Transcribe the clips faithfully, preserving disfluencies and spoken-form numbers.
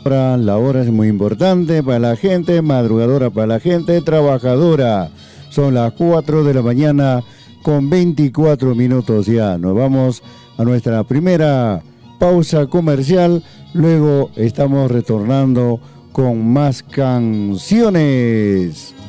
Ahora, la hora es muy importante para la gente madrugadora, para la gente trabajadora. Son las cuatro de la mañana con veinticuatro minutos ya. Nos vamos a nuestra primera pausa comercial. Luego estamos retornando con más canciones.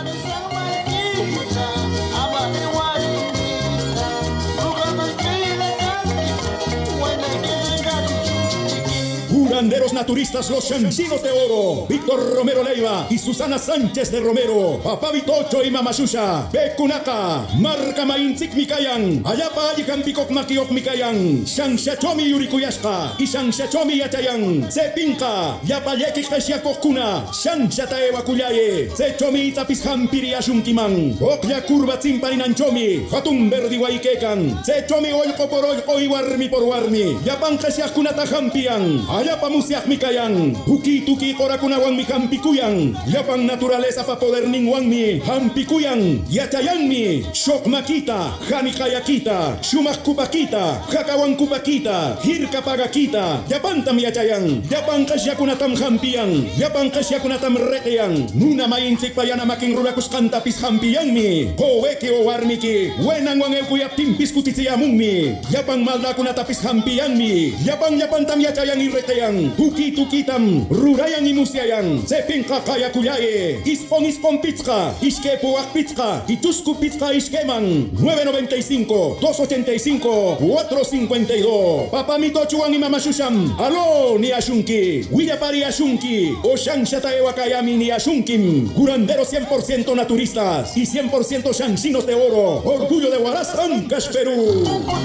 Curanderos naturistas Los Chanchinos de Oro, Víctor Romero Leiva y Susana Sánchez de Romero, Papá Vitocho y Mama Shusha, Bekunaka, Marca Mainzik Mikayan, Ayapa Ayikan Pikok Makiok Mikayan, Shanshachomi Yurikuyashka y Shanshachomi Yachayan, Sepinka, Yapayeki Kashiakokuna, Shanshataewa Kuyaye, Sechomi Tapisham Piriashunkiman, Okya Kurba Zimparinanchomi, Hatun Verdi Waikekan, Sechomi Oiko por Oiko y Warmi por Warmi, Yapan Kashiakunata Hampian, Ayapa Musiak Mikayan, Uki Tuki Korakunawan mi Hampikuyan, Yapan naturaleza pa poder ningwan mi, Hampikuyan, Yachayan mi, Shok Makita, Hanikayakita, Shumak Kupakita, Hakawan Kupakita, Hirka Pagakita, Yapantam Yachayan, Yapan Kasyakunatam Hampian, Yapan Kasyakunatam Rekeyan, Nuna Mainzik Payana Making Rulakus Kantapis Hampian mi, Hoeke o Warmiki, Wenang Wang Eukuyap Timpis Kutitiamun mi, Yapan Maldakunatapis Hampian mi, Yapan Yapantam Yachayan y Reteyan, Tuki Tukitam, Rurayan y Musiayan, Sepinka Kaya Kuyaye, Ispon Ispon Pizka, Iskepuak Pizka, Itusku Pizka Iskeman, nueve noventa y cinco, dos ochenta y cinco, cuatro cincuenta y dos, Papá Mitochuan y Mama Shusham, Aló ni Ashunki, Willapari Ashunki, Oshan Shataewa Kayami ni Ashunkim, curanderos cien por ciento naturistas y cien por ciento chanchinos de oro, orgullo de Huaraz, Ancash, Perú.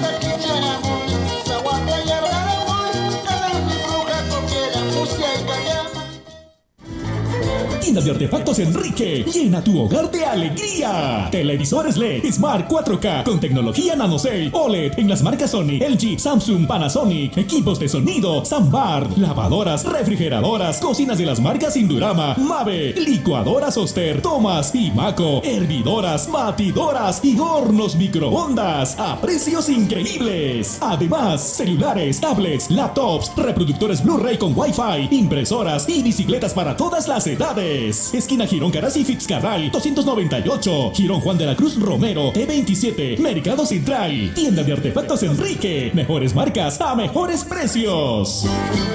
Tienda de Artefactos Enrique, llena tu hogar de alegría. Televisores L E D Smart cuatro K con tecnología NanoCell O L E D en las marcas Sony, L G, Samsung, Panasonic. Equipos de sonido Soundbar, lavadoras, refrigeradoras, cocinas de las marcas Indurama, Mave, licuadoras Oster, Thomas y Maco, hervidoras, batidoras y hornos microondas a precios increíbles. Además, celulares, tablets, laptops, reproductores Blu-ray con Wi-Fi, impresoras y bicicletas para todas las edades. Esquina Girón Caras y Fitzcarral doscientos noventa y ocho, Girón Juan de la Cruz Romero T veintisiete, Mercado Central. Tienda de Artefactos Enrique, mejores marcas a mejores precios.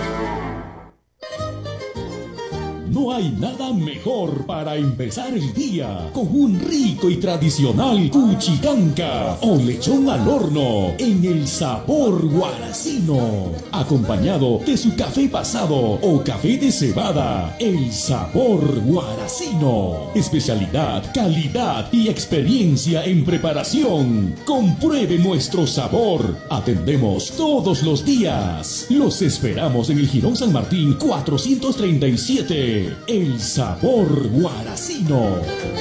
No hay nada mejor para empezar el día con un rico y tradicional cuchicanca o lechón al horno en el sabor guaracino, acompañado de su café pasado o café de cebada. El sabor guaracino, especialidad, calidad y experiencia en preparación. Compruebe nuestro sabor. Atendemos todos los días. Los esperamos en el Girón San Martín cuatrocientos treinta y siete. El sabor guaracino.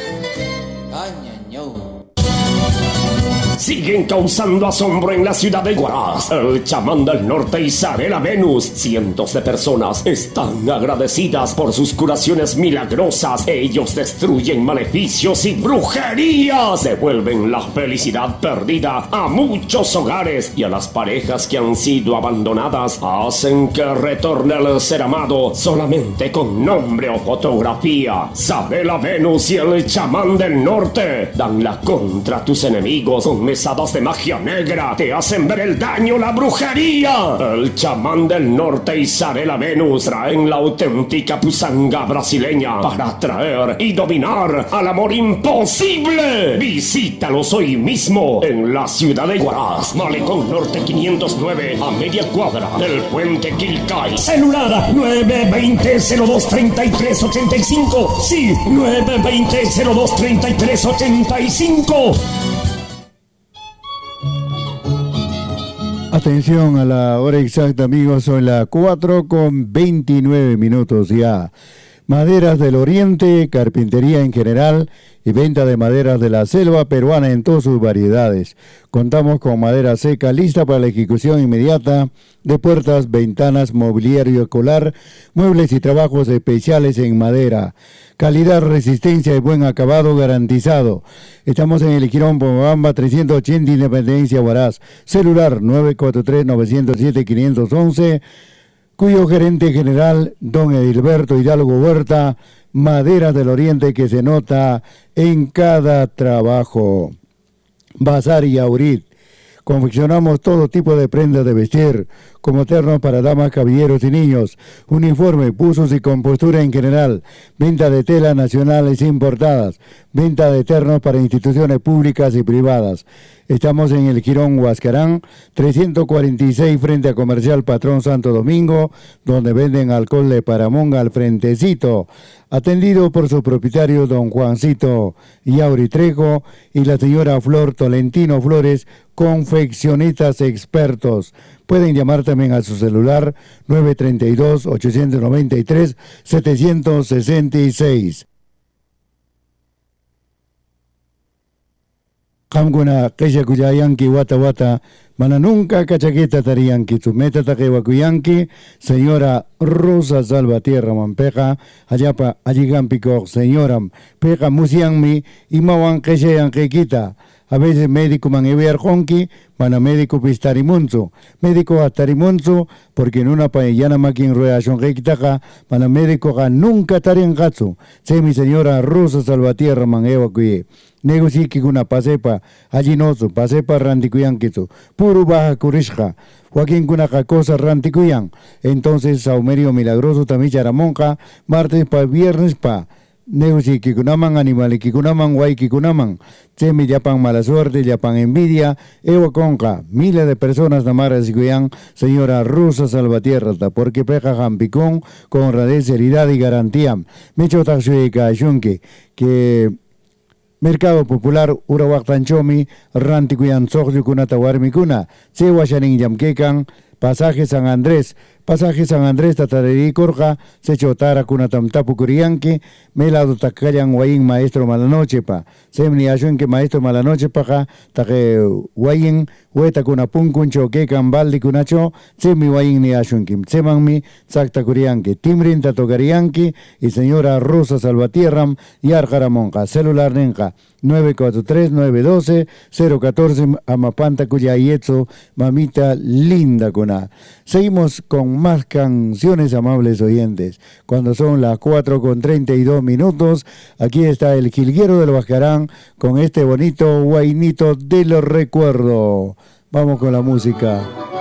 Siguen causando asombro en la ciudad de Huaraz. El chamán del norte Isabela Venus. Cientos de personas están agradecidas por sus curaciones milagrosas. Ellos destruyen maleficios y brujerías. Devuelven la felicidad perdida a muchos hogares y a las parejas que han sido abandonadas. Hacen que retorne el ser amado solamente con nombre o fotografía. Isabela Venus y el chamán del norte dan la contra tus enemigos con mesadas de magia negra, te hacen ver el daño, la brujería. El chamán del norte Isabela Venus traen la auténtica pusanga brasileña para atraer y dominar al amor imposible. Visítalos hoy mismo en la ciudad de Huaraz, Malecón Norte quinientos nueve, a media cuadra del puente Quilcay. Celular nueve veinte cero dos treinta y tres ochenta y cinco. Sí, nueve veinte cero dos treinta y tres ochenta y cinco. Atención a la hora exacta, amigos, son las cuatro con veintinueve minutos ya. Maderas del Oriente, carpintería en general y venta de maderas de la selva peruana en todas sus variedades. Contamos con madera seca lista para la ejecución inmediata de puertas, ventanas, mobiliario escolar, muebles y trabajos especiales en madera. Calidad, resistencia y buen acabado garantizado. Estamos en el Girón Pomabamba trescientos ochenta, Independencia, Huaraz. Celular nueve cuatro tres nueve cero siete cinco uno uno. cuyo gerente general, don Edilberto Hidalgo Huerta, Maderas del Oriente que se nota en cada trabajo. Bazar y Aurit. Confeccionamos todo tipo de prendas de vestir, como ternos para damas, caballeros y niños, uniforme, buzos y compostura en general, venta de telas nacionales importadas, venta de ternos para instituciones públicas y privadas. Estamos en el Jirón Huascarán, trescientos cuarenta y seis frente a Comercial Patrón Santo Domingo, donde venden alcohol de Paramonga al frentecito, atendido por su propietario don Juancito Yauri Trejo y la señora Flor Tolentino Flores, confeccionistas expertos. Pueden llamar también a su celular nueve tres dos, ocho nueve tres, siete seis seis. Kamguna kesha kuyayanki wata wata, mana nunca cachaqueta tariyanki, su meta taquehuacuyanki, señora Rosa Salvatierra Mampeja, allapa alligampico, señora, peja musianmi, y mawan kesha yanquequita. A veces médico man ever honki, mana médico pistarimunzo, médico atarimunzo, porque en una paellana maquin rueda shonquequitaja, mana médico ga nunca tarin gatsu, se mi señora Rosa Salvatierra man ewa cuye. Negoci que una pasepa, allinoso, pasepa ranticuyanquizo, puro baja curishja, Joaquín Cunaja cosa ranticuyan. Entonces, Saumerio Milagroso también charamonja, martes pa viernes pa. Negoci que kunaman animal que kunaman guay que kunaman. Chemi yapan mala suerte, yapan envidia, ewa conca. Miles de personas namaras y cuyan, señora Rosa Salvatierra, porque peja jampicón con honradez, seriedad y garantía. Mecho taxueca shunke, que Mercado Popular Urawaktanchomi, Rantikuyan Sogyu Kunata Warmikuna, Sewashanin Yamkekan, Pasaje San Andrés, Pasaje San Andrés Tatareri Corja, Sechotara Kunatam Tapu Kurianki, Melado Takayan Wayin Maestro Malanoche pa, Semni Ashunke Maestro Malanoche paja, Take Wayin, Hueta Kunapun Kuncho Kekan Baldi Kunacho, Semi Wayin ni Ashunkim, Semanmi, Sakta Kurianki, Timrin Tatogarianki, y señora Rosa Salvatierram, Yarjaramonja, celular Nenja, nueve cuatro tres, nueve uno dos, cero uno cuatro, Amapanta Cuyayetzo, mamita linda Kuna. Seguimos con más canciones, amables oyentes. Cuando son las cuatro con treinta y dos minutos, aquí está el Jilguero del Huascarán con este bonito guainito de los recuerdos. Vamos con la música.